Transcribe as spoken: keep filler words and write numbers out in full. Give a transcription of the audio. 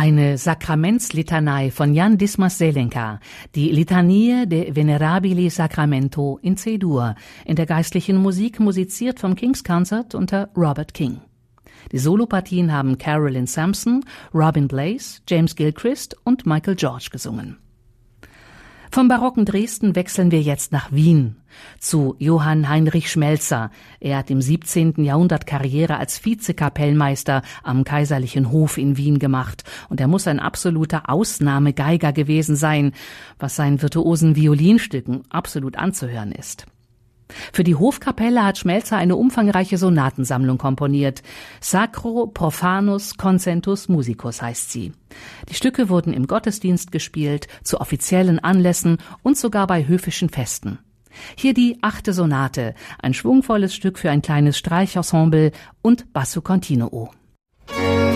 Eine Sakramentslitanei von Jan Dismas Zelenka, die Litanie de Venerabili Sacramento in C-Dur, in der geistlichen Musik musiziert vom King's Concert unter Robert King. Die Solopartien haben Carolyn Sampson, Robin Blaze, James Gilchrist und Michael George gesungen. Vom barocken Dresden wechseln wir jetzt nach Wien, zu Johann Heinrich Schmelzer. Er hat im siebzehnten Jahrhundert Karriere als Vizekapellmeister am kaiserlichen Hof in Wien gemacht und er muss ein absoluter Ausnahmegeiger gewesen sein, was seinen virtuosen Violinstücken absolut anzuhören ist. Für die Hofkapelle hat Schmelzer eine umfangreiche Sonatensammlung komponiert. Sacro Profanus Concentus Musicus heißt sie. Die Stücke wurden im Gottesdienst gespielt, zu offiziellen Anlässen und sogar bei höfischen Festen. Hier die achte Sonate, ein schwungvolles Stück für ein kleines Streichensemble und Basso Continuo.